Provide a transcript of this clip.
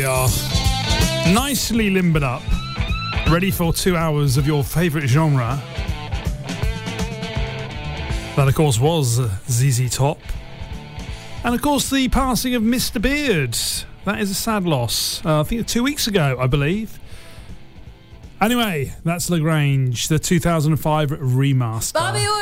we are. Nicely limbered up. Ready for 2 hours of your favourite genre. That, of course, was ZZ Top. And, of course, the passing of Mr. Beard. That is a sad loss. I think 2 weeks ago, I believe. Anyway, that's Lagrange, the 2005 remaster. Bobby